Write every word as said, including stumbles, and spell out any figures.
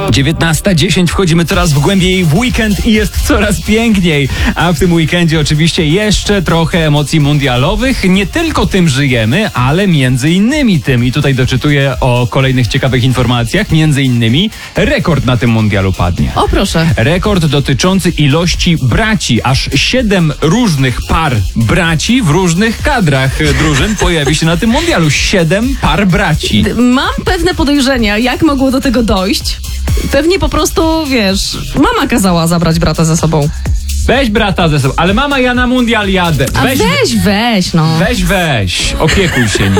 dziewiętnasta dziesięć, wchodzimy coraz w głębiej w weekend i jest coraz piękniej. A w tym weekendzie oczywiście jeszcze trochę emocji mundialowych. Nie tylko tym żyjemy, ale między innymi tym. I tutaj doczytuję o kolejnych ciekawych informacjach. Między innymi rekord na tym mundialu padnie. O proszę. Rekord dotyczący ilości braci. Aż siedem różnych par braci w różnych kadrach drużyn pojawi się na tym mundialu. Siedem par braci. Mam pewne podejrzenia, jak mogło do tego dojść. Pewnie po prostu, wiesz, mama kazała zabrać brata ze sobą. Weź brata ze sobą, ale mama, ja na mundial jadę. A Weź, weź, weź, no. weź, weź, opiekuj się nim.